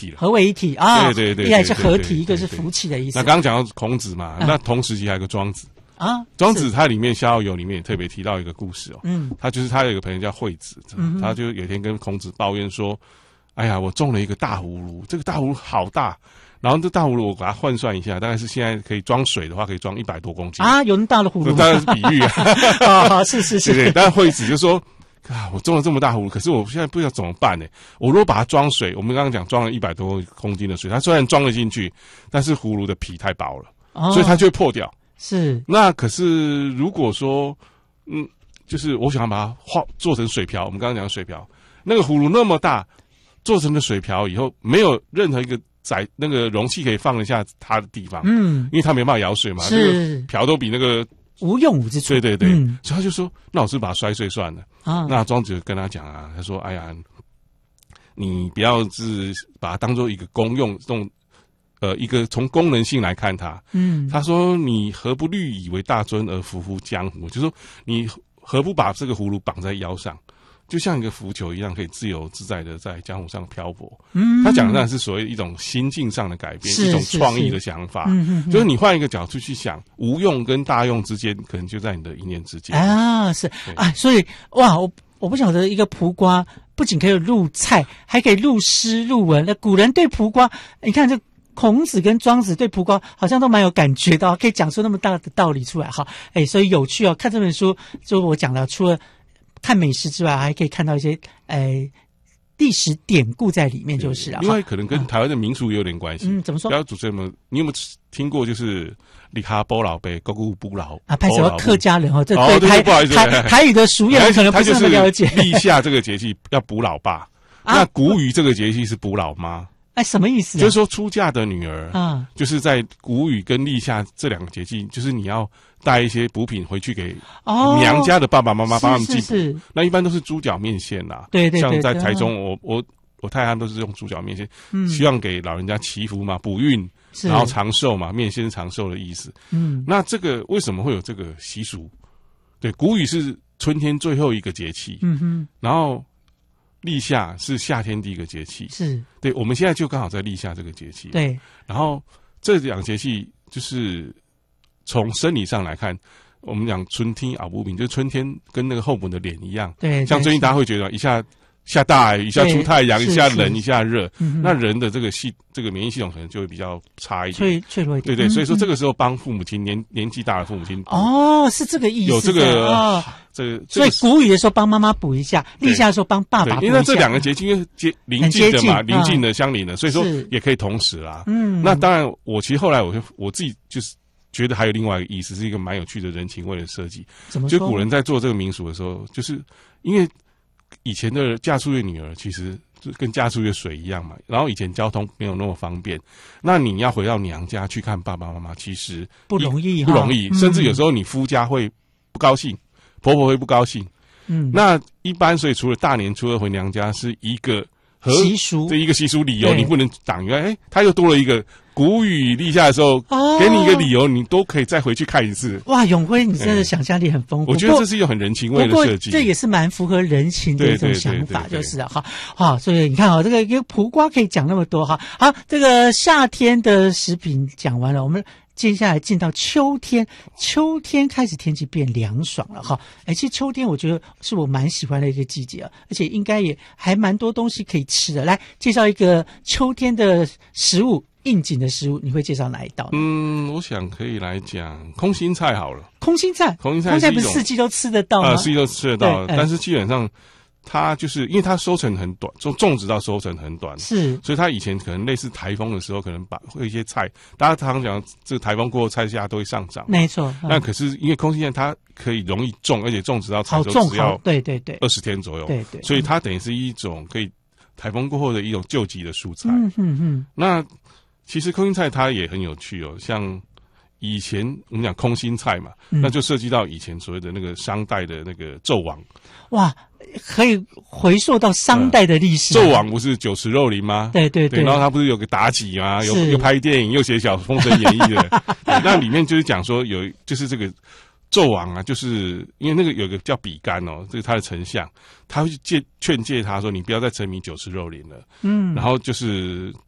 体了。 合为一体啊， 对， 一来是合体，一个是福气的意思。 那刚刚讲到孔子嘛，那同时期还有个庄子啊，庄子他里面《逍遥游》里面也特别提到一个故事哦，他有一个朋友叫惠子，他就有一天跟孔子抱怨说，哎呀，我种了一个大葫芦，这个大葫芦好大。然后这大葫芦我把它换算一下，大概是现在可以装水的话，可以装100多公斤啊！ 有那么大的葫芦？ 当然是比喻啊！ 是， 对。但惠子就说啊，我种了这么大葫芦，可是我现在不知道怎么办呢？我如果把它装水，我们刚刚讲装了100多公斤的水，它虽然装了进去，但是葫芦的皮太薄了，所以它就会破掉。 是。 那可是如果说，就是我想把它做成水瓢，我们刚刚讲水瓢，那个葫芦那么大，做成了水瓢以后，没有任何一个那个容器可以放得下它的地方，因为它没办法舀水嘛，那个瓢都比那个无用武之处。 对，所以他就说，那我是把它摔碎算了啊。那庄子就跟他讲啊，他说，哎呀，你不要是把它当做一个公用一个从功能性来看它，他说你何不虑以为大尊而服乎江湖？就是说你何不把这个葫芦绑在腰上？就像一个浮球一样，可以自由自在的在江湖上漂泊。他讲的当然是所谓一种心境上的改变，一种创意的想法。就是你换一个角度去想，无用跟大用之间，可能就在你的一念之间啊。是啊，所以哇，我不晓得一个蒲瓜不仅可以入菜，还可以入诗入文。那古人对蒲瓜，你看这孔子跟庄子对蒲瓜好像都蛮有感觉的，可以讲出那么大的道理出来哈。所以有趣哦。看这本书，就我讲了，除了看美食之外，还可以看到一些历史典故在里面，就是另外可能跟台湾的民俗也有点关系。 怎么说？ 不要主持人们，你有没有听过就是立哈波老杯、高古布老啊？拍什么客家人哦？这对，不好意思， 台语的俗谚可能不是那么了解。 立夏这个节气要补老爸，那谷雨这个节气是补老妈。 什么意思？ 就是说出嫁的女儿就是在谷雨跟立夏这2个节气，就是你要带一些补品回去给娘家的爸爸妈妈帮他们祭补。那一般都是猪脚面线啦， 对， 像在台中，我太太都是用猪脚面线，希望给老人家祈福嘛，补运，然后长寿嘛，面线长寿的意思。那这个为什么会有这个习俗？对，谷雨是春天最后一个节气，然后立夏是夏天第一个节气， 是对，我们现在就刚好在立夏这个节气， 对。 然后这2个节气就是从生理上来看，我们讲春天熬不平，就是春天跟那个后母的脸一样， 对。 像最近大家会觉得一下下大雨，一下出太阳，一下冷，一下热，那人的这个免疫系统可能就会比较差一点， 脆弱一点。 对，所以说这个时候帮父母亲年纪大的父母亲是这个意思， 有这个所以谷雨的时候帮妈妈补一下，立夏的时候帮爸爸补一下。 因为这2个节气因为临近的嘛，临近的相邻的，所以说也可以同时啦。那当然，其实后来我自己就是觉得还有另外一个意思，是一个蛮有趣的人情味的设计。 怎么说？ 就古人在做这个民俗的时候，就是因为以前的嫁出去女儿其实就跟嫁出去的水一样嘛，然后以前交通没有那么方便，那你要回到娘家去看爸爸妈妈，其实不容易， 甚至有时候你夫家会不高兴，婆婆会不高兴。那一般所以除了大年初2回娘家是一个习俗， 这一个习俗理由，你不能挡约。他又多了一个谷雨立夏的时候，给你一个理由，你都可以再回去看一次。 哇，永辉，你真的想象力很丰富。 我觉得这是一种很人情味的设计， 这也是蛮符合人情的一种想法，就是好，所以你看这个一个蒲瓜可以讲那么多好，这个夏天的食品讲完了，我们接下来进到秋天，秋天开始天气变凉爽了哈。其实秋天我觉得是我蛮喜欢的一个季节，而且应该也还蛮多东西可以吃的。来介绍一个秋天的食物，应景的食物，你会介绍哪一道呢？ 我想可以来讲空心菜好了。 空心菜不是四季都吃得到吗？ 四季都吃得到，但是基本上它就是因为它收成很短，种植到收成很短， 是， 所以它以前可能类似台风的时候，可能会一些菜，大家常常讲这个台风过后菜价都会上涨， 没错。 那可是因为空心菜它可以容易种，而且种植到采收只要对 20天左右， 对， 所以它等于是一种可以台风过后的一种救急的蔬菜。那其实空心菜它也很有趣哦，像以前我们讲空心菜嘛，那就涉及到以前所谓的那个商代的那个纣王。 哇，可以回溯到商代的历史。 纣王不是酒池肉林吗？ 对， 然后他不是有个妲己吗？又拍电影，又写小《封神演义》的。那里面就是讲说就是这个纣王啊，就是因为那个有个叫比干哦，这是他的丞相，他会劝诫他说：“你不要再沉迷酒池肉林了。”然后就是